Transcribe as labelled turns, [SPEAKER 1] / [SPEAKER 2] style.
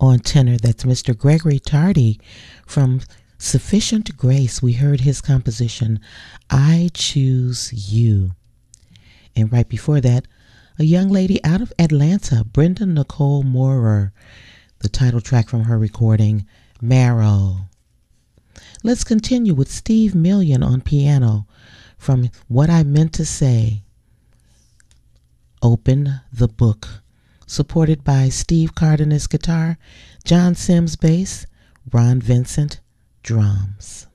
[SPEAKER 1] on tenor. That's Mr. Gregory Tardy from Sufficient Grace. We heard his composition, I Choose You. And right before that, a young lady out of Atlanta, Brenda Nicole Moorer, the title track from her recording, Marrow. Let's continue with Steve Million on piano from What I Meant to Say, Open the Book, supported by Steve Cardenas guitar, John Sims bass, Ron Vincent drums.